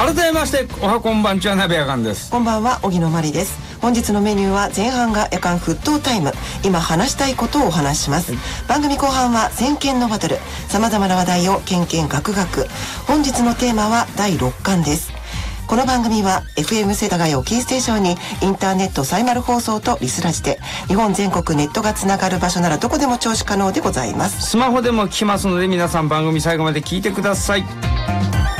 改めましておはこんばんちは、鍋やかんです。 こんばんは、荻野真理です。本日のメニューは前半が夜間沸騰タイム、今話したいことをお話しします。番組後半は先見のバトル、様々な話題をけんけんがくがく。本日のテーマは第6巻です。この番組は FM 世田谷をキーステーションにインターネットサイマル放送とリスラジで日本全国ネットがつながる場所ならどこでも聴取可能でございます。 スマホでも聞きますので、皆さん番組最後まで聞いてください。